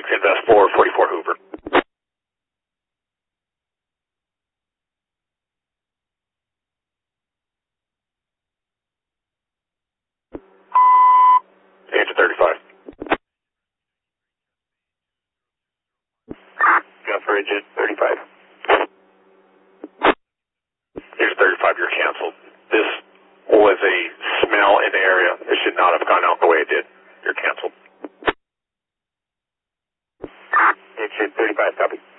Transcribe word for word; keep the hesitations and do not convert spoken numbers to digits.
Invest four, forty-four Hoover. Engine thirty-five. Got for engine thirty-five. Engine thirty-five, you're canceled. This was a smell in the area. It should not have gone out the way it did. You're canceled. Engine thirty-five, copy.